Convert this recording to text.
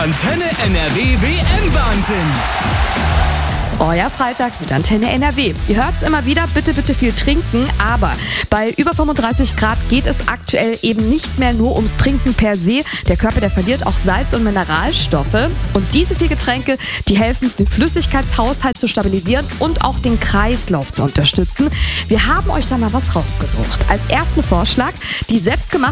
Antenne NRW WM-Wahnsinn. Euer Freitag mit Antenne NRW. Ihr hört es immer wieder, bitte, bitte viel trinken, aber bei über 35 Grad geht es aktuell eben nicht mehr nur ums Trinken per se. Der Körper, der verliert auch Salz- und Mineralstoffe und diese 4 Getränke, die helfen, den Flüssigkeitshaushalt zu stabilisieren und auch den Kreislauf zu unterstützen. Wir haben euch da mal was rausgesucht. Als ersten Vorschlag die selbstgemachte